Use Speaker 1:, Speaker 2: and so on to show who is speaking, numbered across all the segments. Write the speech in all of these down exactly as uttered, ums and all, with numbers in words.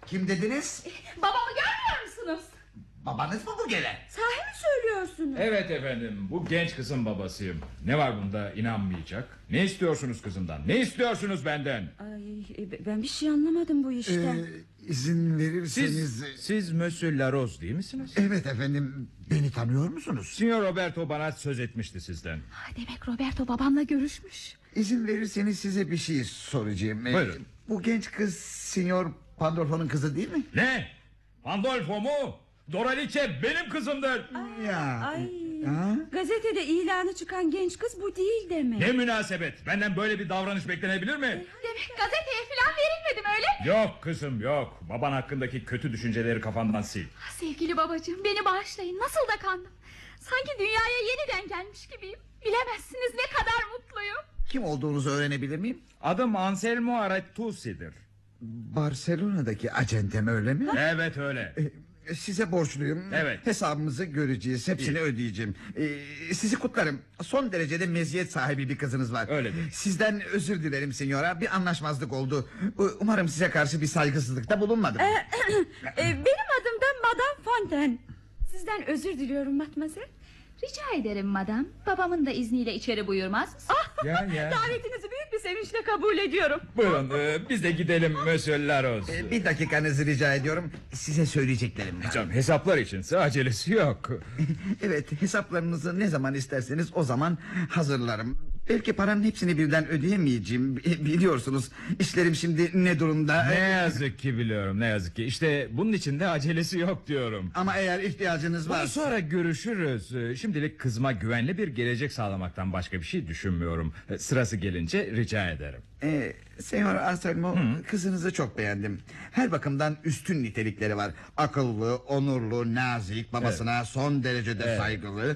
Speaker 1: Kim dediniz?
Speaker 2: Babamı görmüyor musunuz?
Speaker 1: Babanız mı bu gelen?
Speaker 2: Sahi mi söylüyorsunuz?
Speaker 3: Evet efendim, bu genç kızın babasıyım. Ne var bunda inanmayacak? Ne istiyorsunuz kızımdan? Ne istiyorsunuz benden?
Speaker 2: Ay, ben bir şey anlamadım bu işten.
Speaker 1: Ee, izin verirseniz...
Speaker 3: Siz, siz Monsieur Larose değil misiniz?
Speaker 1: Evet efendim, beni tanıyor musunuz?
Speaker 3: Signor Roberto bana söz etmişti sizden.
Speaker 2: Ha, demek Roberto babamla görüşmüş.
Speaker 1: İzin verirseniz size bir şey soracağım. Ee,
Speaker 3: Buyurun.
Speaker 1: Bu genç kız Signor Pandolfo'nun kızı değil mi?
Speaker 3: Ne? Pandolfo mu? Doralice benim kızımdır.
Speaker 1: Ya.
Speaker 2: Ay,
Speaker 1: Ha?
Speaker 2: gazetede ilanı çıkan genç kız bu değil demek.
Speaker 3: Ne münasebet? Benden böyle bir davranış beklenebilir mi?
Speaker 2: Demek gazeteye falan verilmedim öyle mi?
Speaker 3: Yok kızım yok. Baban hakkındaki kötü düşünceleri kafandan sil.
Speaker 2: Sevgili babacığım, beni bağışlayın, nasıl da kandım. Sanki dünyaya yeniden gelmiş gibiyim. Bilemezsiniz ne kadar mutluyum.
Speaker 1: Kim olduğunuzu öğrenebilir miyim?
Speaker 3: Adım Anselmo Aretusi'dir.
Speaker 1: Barcelona'daki acentem öyle mi?
Speaker 3: Evet öyle.
Speaker 1: Ee, Size borçluyum.
Speaker 3: Evet.
Speaker 1: Hesabımızı göreceğiz. Hepsini
Speaker 3: İyi.
Speaker 1: ödeyeceğim. Ee, sizi kutlarım. Son derecede meziyet sahibi bir kızınız var.
Speaker 3: Öyledir.
Speaker 1: Sizden özür dilerim signora. Bir anlaşmazlık oldu. Umarım size karşı bir saygısızlıkta bulunmadım.
Speaker 2: Ee, benim adım da Madame Fontaine. Sizden özür diliyorum Matmazel. Rica ederim madam. Babamın da izniyle içeri buyurmaz mısın?
Speaker 3: Ya, ya.
Speaker 2: Davetinizi büyük bir sevinçle kabul ediyorum.
Speaker 3: Buyurun e, biz de gidelim Monsieur Larose.
Speaker 1: Ee, bir dakikanızı rica ediyorum. Size söyleyeceklerim var.
Speaker 3: Canım, hesaplar içinse acelesi yok.
Speaker 1: Evet, hesaplarınızı ne zaman isterseniz o zaman hazırlarım. Belki paranın hepsini birden ödeyemeyeceğim. Bi- Biliyorsunuz işlerim şimdi ne durumda.
Speaker 3: Ne yazık ki biliyorum, ne yazık ki. İşte bunun için de acelesi yok diyorum.
Speaker 1: Ama eğer ihtiyacınız
Speaker 3: Bunu
Speaker 1: varsa...
Speaker 3: sonra görüşürüz. Ee, Şimdilik kızıma güvenli bir gelecek sağlamaktan başka bir şey düşünmüyorum. Ee, Sırası gelince rica ederim.
Speaker 1: Ee, Senyor Anselmo, kızınızı çok beğendim. Her bakımdan üstün nitelikleri var. Akıllı, onurlu, nazik, babasına son derecede
Speaker 3: Evet.
Speaker 1: saygılı.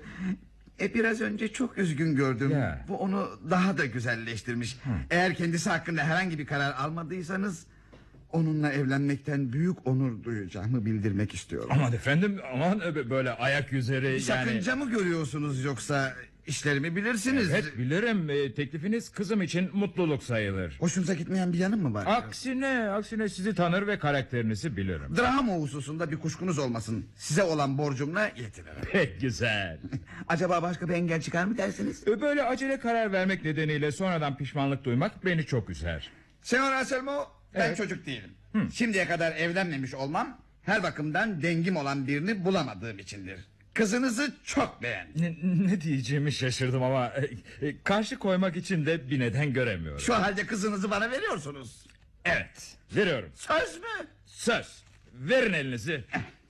Speaker 1: E biraz önce çok üzgün gördüm.
Speaker 3: Ya.
Speaker 1: Bu onu daha da güzelleştirmiş. Eğer kendisi hakkında herhangi bir karar almadıysanız... onunla evlenmekten büyük onur duyacağımı bildirmek istiyorum.
Speaker 3: Aman efendim, aman e, böyle ayak üzeri yani...
Speaker 1: Sakınca mı görüyorsunuz yoksa işlerimi bilirsiniz?
Speaker 3: Evet bilirim, e, teklifiniz kızım için mutluluk sayılır.
Speaker 1: Hoşunuza gitmeyen bir yanım mı var?
Speaker 3: Aksine, aksine sizi tanır ve karakterinizi bilirim.
Speaker 1: Drama hususunda bir kuşkunuz olmasın. Size olan borcumla yetinirim.
Speaker 3: Pek güzel.
Speaker 1: Acaba başka bir engel çıkar mı dersiniz?
Speaker 3: E, Böyle acele karar vermek nedeniyle sonradan pişmanlık duymak beni çok üzer.
Speaker 1: Senyor Anselmo, ben
Speaker 3: Evet.
Speaker 1: çocuk değilim. Şimdiye kadar evlenmemiş olmam... her bakımdan dengim olan birini bulamadığım içindir. Kızınızı çok beğendim.
Speaker 3: Ne, ne diyeceğimi şaşırdım ama e, e, karşı koymak için de bir neden göremiyorum.
Speaker 1: Şu halde kızınızı bana veriyorsunuz.
Speaker 3: Evet, veriyorum.
Speaker 1: Söz mü?
Speaker 3: Söz. Verin elinizi.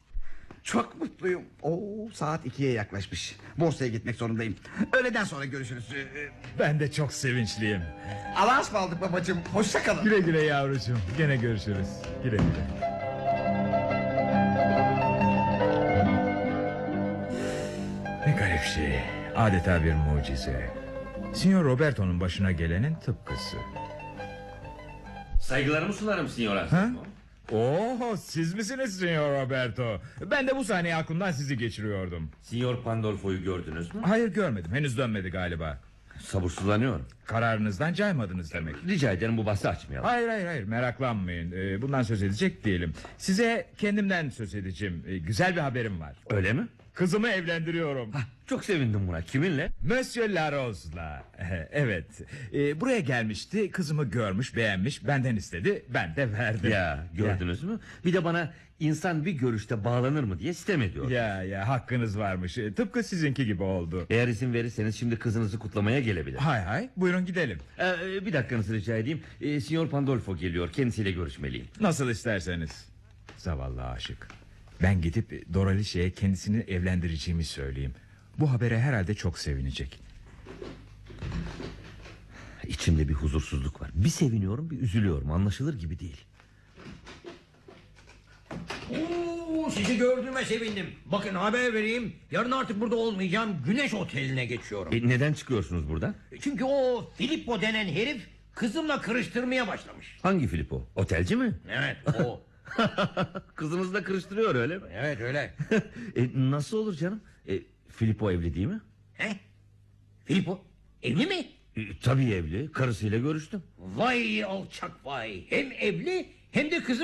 Speaker 1: Çok mutluyum. Oo, saat ikiye yaklaşmış. Borsaya gitmek zorundayım. Öğleden sonra görüşürüz. Ee,
Speaker 3: Ben de çok sevinçliyim.
Speaker 1: Allah'a ısmarladık babacığım. Hoşça kalın.
Speaker 3: Güle güle yavrucuğum. Gene görüşürüz. Güle güle. Ne garip şey. Adeta bir mucize. Signor Roberto'nun başına gelenin tıpkısı.
Speaker 4: Saygılarımı sunarım Signor Anselmo.
Speaker 3: Oo, siz misiniz Signor Roberto? Ben de bu saniye aklımdan sizi geçiriyordum.
Speaker 4: Signor Pandolfo'yu gördünüz mü?
Speaker 3: Hayır görmedim. Henüz dönmedi galiba.
Speaker 4: Sabırsızlanıyorum.
Speaker 3: Kararınızdan caymadınız demek.
Speaker 4: Rica ederim bu bahsi açmayalım.
Speaker 3: Hayır hayır hayır meraklanmayın. Ee, bundan söz edecek değilim. Size kendimden söz edeceğim. Ee, güzel bir haberim var.
Speaker 4: Öyle mi?
Speaker 3: Kızımı evlendiriyorum.
Speaker 4: Hah, çok sevindim buna. Kiminle?
Speaker 3: Monsieur Larose'la. Evet. Ee, buraya gelmişti. Kızımı görmüş, beğenmiş. Benden istedi. Ben de verdim.
Speaker 4: Ya gördünüz mü? Bir de bana insan bir görüşte bağlanır mı diye sitem ediyor.
Speaker 3: Ya ya hakkınız varmış. Ee, tıpkı sizinki gibi oldu.
Speaker 4: Eğer izin verirseniz şimdi kızınızı kutlamaya gelebilir.
Speaker 3: Hay hay. Buyurun gidelim.
Speaker 4: Ee, bir dakikanızı rica edeyim. Ee, Signor Pandolfo geliyor. Kendisiyle görüşmeliyim.
Speaker 3: Nasıl isterseniz. Zavallı aşık. Ben gidip Doralicia'ya kendisini evlendireceğimi söyleyeyim. Bu habere herhalde çok sevinecek.
Speaker 4: İçimde bir huzursuzluk var. Bir seviniyorum bir üzülüyorum. Anlaşılır gibi değil.
Speaker 5: Oo, sizi gördüğüme sevindim. Bakın haber vereyim. Yarın artık burada olmayacağım. Güneş Oteli'ne geçiyorum.
Speaker 4: E, neden çıkıyorsunuz buradan?
Speaker 5: Çünkü o Filippo denen herif kızımla kırıştırmaya başlamış.
Speaker 4: Hangi Filippo? Otelci mi?
Speaker 5: Evet o.
Speaker 4: Kızınızla kırıştırıyor öyle mi?
Speaker 5: Evet öyle.
Speaker 4: e, nasıl olur canım? E, Filippo evli değil mi?
Speaker 5: He? Filippo evli mi?
Speaker 4: E, tabii evli. Karısıyla görüştüm.
Speaker 5: Vay alçak vay. Hem evli hem de kızı